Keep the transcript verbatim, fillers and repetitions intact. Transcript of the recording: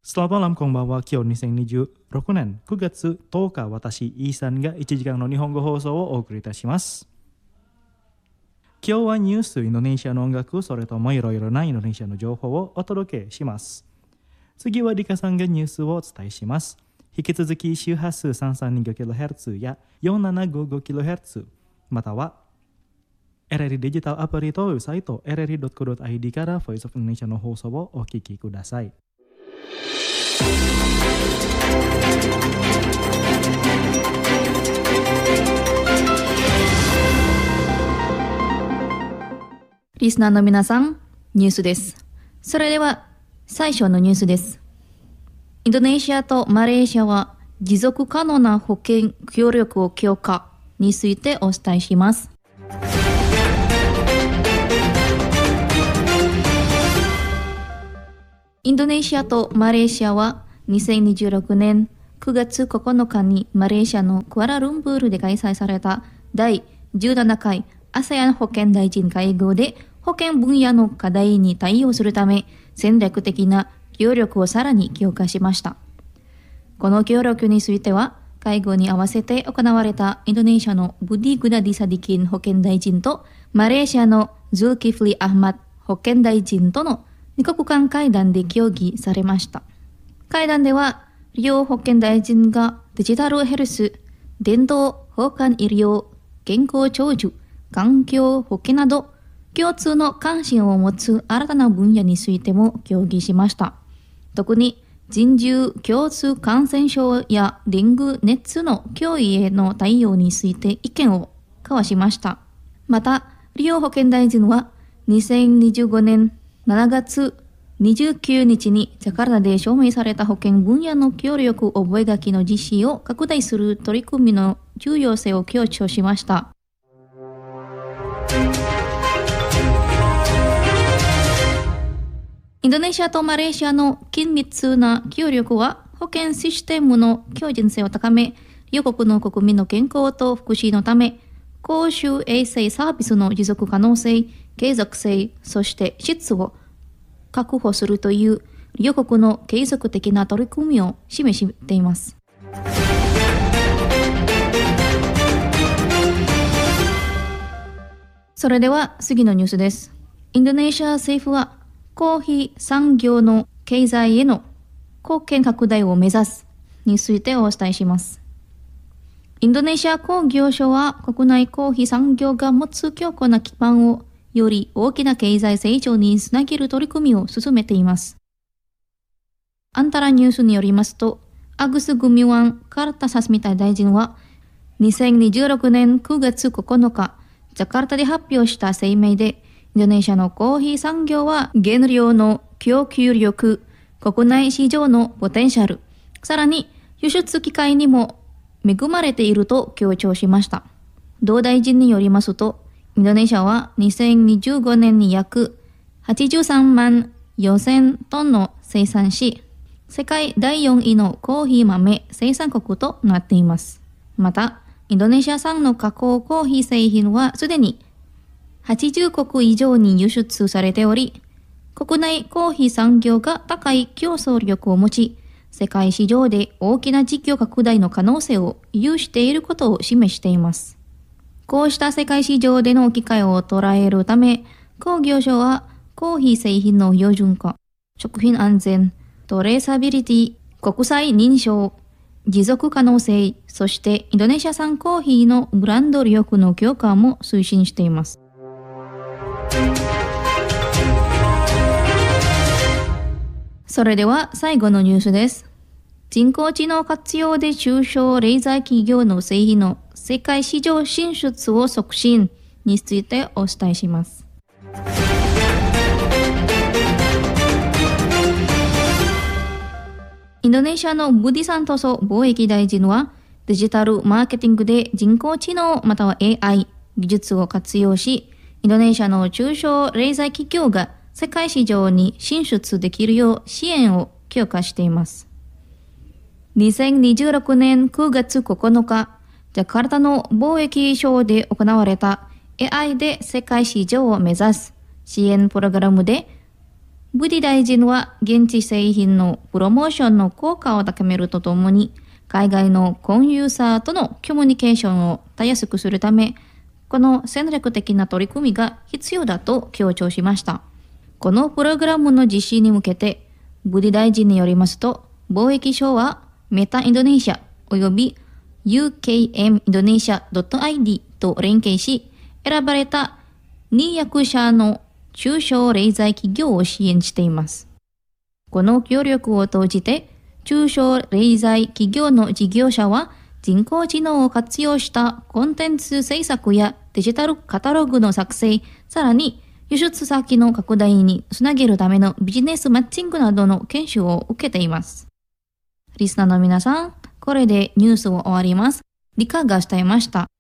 Selamat malam konbanwa今日にせんにじゅうろくねんくがつとおか私イーさんがいちじかんの日本語放送をお送りいたします。今日はニュース、インドネシアの音楽、それともいろいろなインドネシアの情報をお届けします。次はリカさんがニュースをお伝えします。引き続き周波数 さんさんにごキロヘルツ や よんななごごキロヘルツ または エルエル デジタルアプリとウェブサイト エルエル ドットコム ドット アイディー から Voice of Indonesia の放送をお聞きください。 リスナーの皆さん、ニュースです。それでは最初のニュースです。インドネシアとマレーシアは持続可能な保健協力を強化についてお伝えします。インドネシアとマレーシアはにせんにじゅうろくねんくがつここのかにマレーシアのクアラルンプールで開催されただいじゅうななかい アセアン 保健大臣会合で保健分野の課題に対応するため戦略的な協力をさらに強化しました。この協力については会合に合わせて行われたインドネシアのブディ・グナディ・サディキン保健大臣とマレーシアのズルキフリ・アフマッド保健大臣との二国間会談で協議されました。会談では両保健大臣がデジタルヘルス、電動保健医療、健康長寿、環境保険など共通の関心を持つ新たな分野についても協議しました。特に人獣共通感染症やデング熱の脅威への対応について意見を交わしました。また、両保健大臣はにせんにじゅうごねんしちがつにじゅうくにちにジャカルタで署名された保健分野の協力覚書の実施を拡大する取り組みの重要性を強調しました。インドネシアとマレーシアの緊密な協力は保健システムの強靭性を高め、両国の国民の健康と福祉のため、公衆衛生サービスの持続可能性、継続性、そして質を確保するという両国の継続的な取り組みを示しています。それでは次のニュースです。インドネシア政府はコーヒー産業の経済への貢献拡大を目指すについてお伝えします。インドネシア工業省は国内コーヒー産業が持つ強固な基盤をより大きな経済成長につなげる取り組みを進めています。アンタラニュースによりますと、アグス・グミワン・カルタサスミタ大臣は、にせんにじゅうろくねんくがつここのか、ジャカルタで発表した声明で、インドネシアのコーヒー産業は原料の供給力、国内市場のポテンシャル、さらに輸出機会にも恵まれていると強調しました。同大臣によりますと、インドネシアはにせんにじゅうごねんに約はちじゅうさんまんよんせんトンの生産し、世界だいよんいのコーヒー豆生産国となっています。また、インドネシア産の加工コーヒー製品はすでにはちじゅうこく以上に輸出されており、国内コーヒー産業が高い競争力を持ち、世界市場で大きな事業拡大の可能性を有していることを示しています。こうした世界市場での機会を捉えるため、工業省はコーヒー製品の標準化、食品安全、トレーサビリティ、国際認証、持続可能性、そしてインドネシア産コーヒーのブランド力の強化も推進しています。それでは最後のニュースです。人工知能活用で中小零細企業の製品の世界市場進出を促進についてお伝えします。インドネシアのブディサントソ貿易大臣はデジタルマーケティングで人工知能または エーアイ 技術を活用し、インドネシアの中小零細企業が世界市場に進出できるよう支援を強化しています。にせんにじゅうろくねんくがつここのか、ジャカルタの貿易省で行われた エーアイ で世界市場を目指す支援プログラムでブディ大臣は現地製品のプロモーションの効果を高めるとともに、海外のコンユーザーとのコミュニケーションをたやすくするため、この戦略的な取り組みが必要だと強調しました。このプログラムの実施に向けて、ブディ大臣によりますと、貿易省はメタインドネシアおよび ユーケーエム インドネシア ドット アイディー と連携し、選ばれたにひゃくしゃの中小零細企業を支援しています。この協力を通じて、中小零細企業の事業者は人工知能を活用したコンテンツ制作やデジタルカタログの作成、さらに輸出先の拡大につなげるためのビジネスマッチングなどの研修を受けています。リスナーの皆さん、これでニュースを終わります。理解がしていました。